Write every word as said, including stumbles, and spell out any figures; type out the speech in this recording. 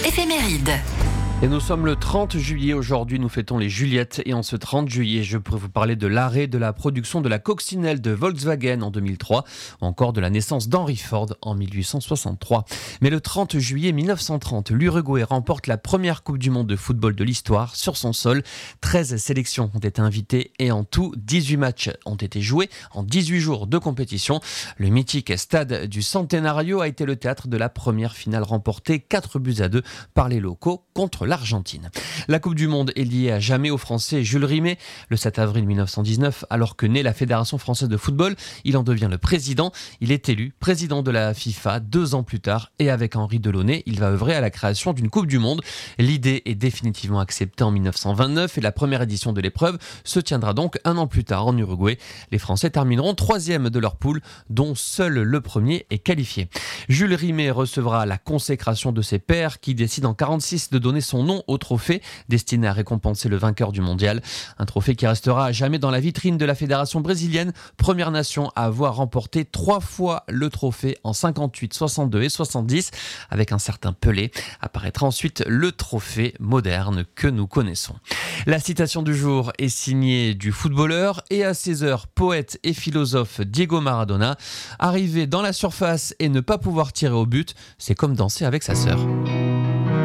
Éphéméride. Et nous sommes le trente juillet aujourd'hui, nous fêtons les Juliettes et en ce trente juillet, je pourrais vous parler de l'arrêt de la production de la coccinelle de Volkswagen en deux mille trois ou encore de la naissance d'Henry Ford en mille huit cent soixante-trois. Mais le trente juillet mille neuf cent trente, l'Uruguay remporte la première Coupe du Monde de football de l'histoire sur son sol. treize sélections ont été invitées et en tout, dix-huit matchs ont été joués en dix-huit jours de compétition. Le mythique stade du Centenario a été le théâtre de la première finale remportée quatre buts à deux par les locaux contre l'Argentine. La Coupe du Monde est liée à jamais au Français Jules Rimet. Le sept avril mille neuf cent dix-neuf, alors que naît la Fédération française de football, il en devient le président. Il est élu président de la FIFA deux ans plus tard et avec Henri Delaunay, il va œuvrer à la création d'une Coupe du Monde. L'idée est définitivement acceptée en mille neuf cent vingt-neuf et la première édition de l'épreuve se tiendra donc un an plus tard en Uruguay. Les Français termineront troisième de leur poule, dont seul le premier est qualifié. Jules Rimet recevra la consécration de ses pairs qui décident en quarante-six de donner son nom au trophée destiné à récompenser le vainqueur du mondial. Un trophée qui restera à jamais dans la vitrine de la fédération brésilienne, première nation à avoir remporté trois fois le trophée en cinquante-huit, soixante-deux et soixante-dix. Avec un certain Pelé, apparaîtra ensuite le trophée moderne que nous connaissons. La citation du jour est signée du footballeur et à seize heures, poète et philosophe Diego Maradona. Arriver dans la surface et ne pas pouvoir tirer au but, c'est comme danser avec sa sœur.